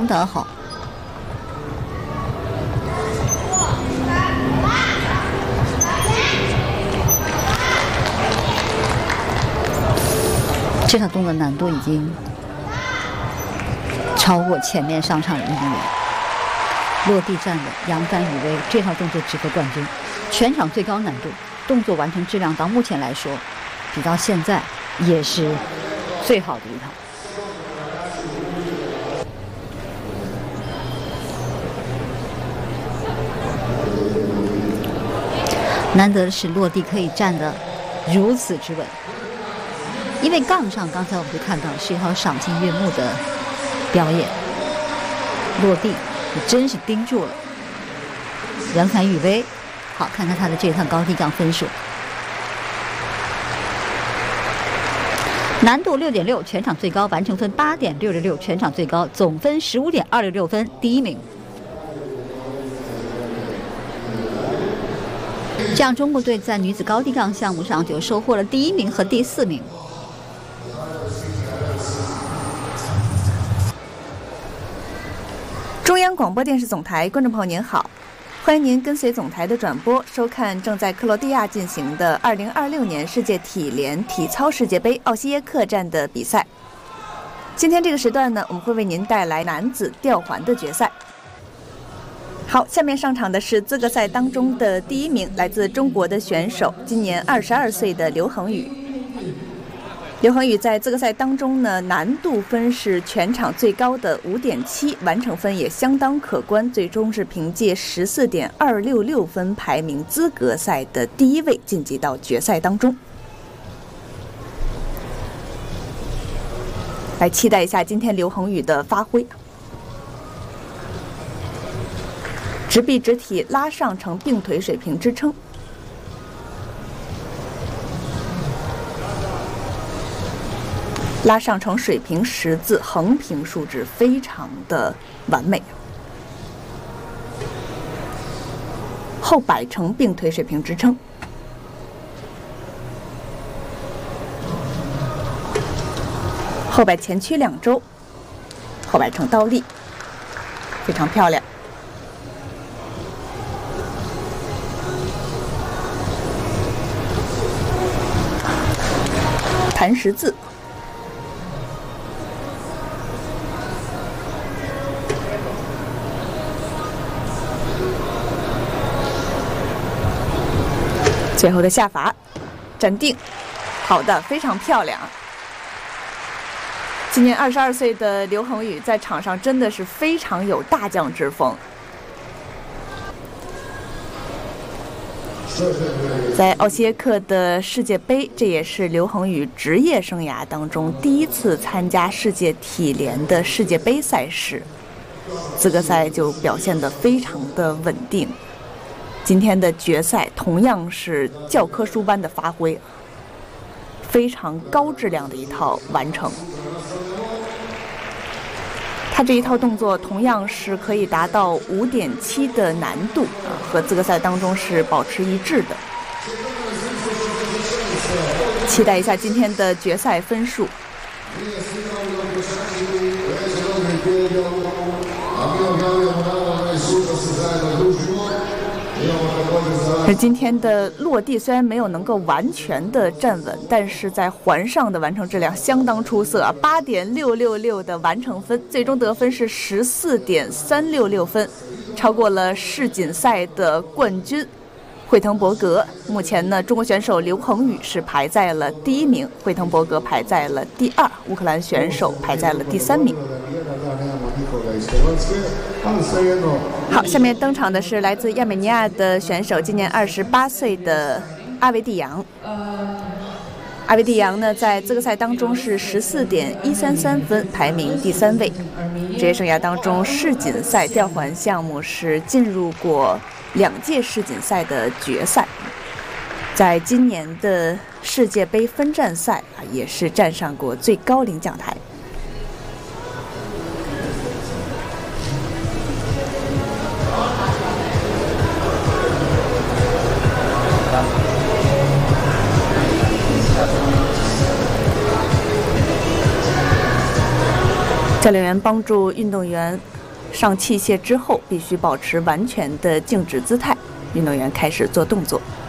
当好。这场动作难度已经超过前面上场的运动员。落地站的扬帆雨威，这套动作值得冠军，全场最高难度，动作完成质量到目前来说，比到现在也是最好的一套。难得的是落地可以站得如此之稳。因为杠上，刚才我们就看到是一套赏心悦目的表演，落地也真是盯住了扬帆雨威。好，看看他的这趟高低杠分数，难度6.6，全场最高，完成分8.666，全场最高，总分15.266分，第一名。这样，中国队在女子高低杠项目上就收获了第1名和第4名。 中央广播电视总台观众朋友您好，欢迎您跟随总台的转播收看正在克罗地亚进行的2026年世界体联体操世界杯奥西耶克站的比赛。今天这个时段呢，我们会为您带来男子吊环的决赛。好，下面上场的是资格赛当中的第1名，来自中国的选手，今年22岁的刘恒宇。刘恒宇在资格赛当中呢，难度分是全场最高的5.7，完成分也相当可观，最终是凭借14.266分排名资格赛的第1位，晋级到决赛当中。来期待一下今天刘恒宇的发挥。直臂直体拉上成并腿水平支撑。拉上成水平10字，横平竖直，非常的完美。后摆成并腿水平支撑，后摆前屈2周，后摆成倒立，非常漂亮。弹10字。最后的下法，站定，好的，非常漂亮。今年22岁的刘恒宇在场上真的是非常有大将之风。在奥西耶克的世界杯，这也是刘恒宇职业生涯当中第1次参加世界体联的世界杯赛事，资格赛就表现得非常的稳定。今天的决赛同样是教科书般的发挥，非常高质量的一套完成。他这一套动作同样是可以达到5.7的难度，和资格赛当中是保持一致的。期待一下今天的决赛分数。而今天的落地虽然没有能够完全的站稳，但是在环上的完成质量相当出色，8.666的完成分，最终得分是14.366分，超过了世锦赛的冠军惠滕伯格。目前呢，中国选手刘恒宇是排在了第1名，惠滕伯格排在了第2，乌克兰选手排在了第3名。好，下面登场的是来自亚美尼亚的选手，今年28岁的阿维蒂扬。阿维蒂扬呢，在资格赛当中是14.133分，排名第3位。职业生涯当中，世锦赛吊环项目是进入过2届世锦赛的决赛，在今年的世界杯分站赛也是站上过最高领奖台。教练员帮助运动员上器械之后必须保持完全的静止姿态，运动员开始做动作。